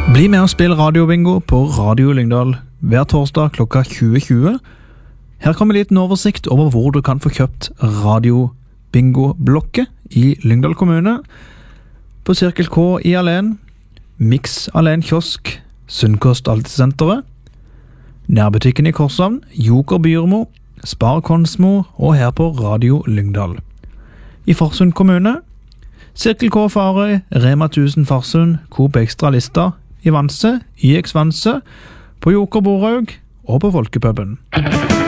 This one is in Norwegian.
Bli med og spill radiobingo på Radio Lyngdal hver torsdag klokka 20.20. Her kommer en liten oversikt over hvor du kan få kjøpt radiobingo-blokket i Lyngdal kommune. På Cirkel K i Alen, Mix Alen Kiosk, Sunnkost Altesenteret, nærbutikken i Korshavn, Joker Byrmo, Spar Konsmo og her på Radio Lyngdal. I Farsund kommune, Cirkel K Farøy, Rema 1000 Farsund, Coop Extra Lista, i Vanse, YX Vanse, på Joker Boraug og på Folkepuben.